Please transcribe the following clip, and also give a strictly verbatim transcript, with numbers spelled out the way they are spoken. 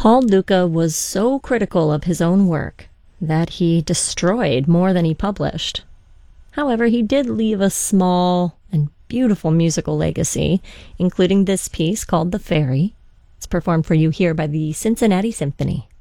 Paul Luca was so critical of his own work that he destroyed more than he published. However, he did leave a small and beautiful musical legacy, including this piece called The Ferry. It's performed for you here by the Cincinnati Symphony.